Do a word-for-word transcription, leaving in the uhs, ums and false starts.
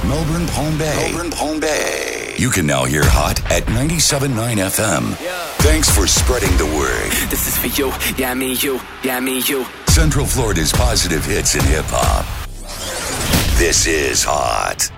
Melbourne, Palm Bay. Melbourne, Palm Bay. You can now hear Hot at ninety-seven point nine F M. Yeah. Thanks for spreading the word. This is for you. Yeah, me, you. Yeah, me, you. Central Florida's positive hits in hip-hop. This is Hot.